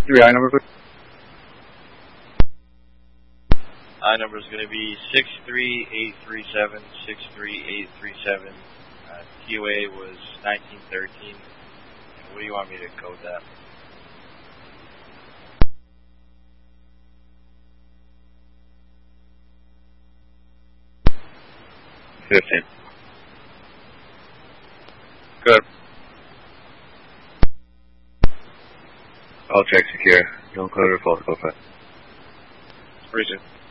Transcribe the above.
Your I number, please. I number is going to be 63837, 63837. TOA was 1913. What do you want me to code that? $15. Good. All check secure. Don't code or false code. Appreciate it.